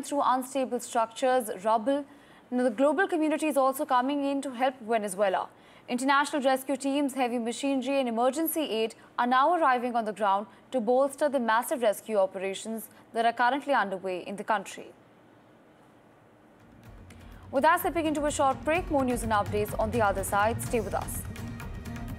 through unstable structures, rubble. Now, the global community is also coming in to help Venezuela. International rescue teams, heavy machinery and emergency aid are now arriving on the ground to bolster the massive rescue operations that are currently underway in the country. With that, stepping into a short break, more news and updates on the other side. Stay with us.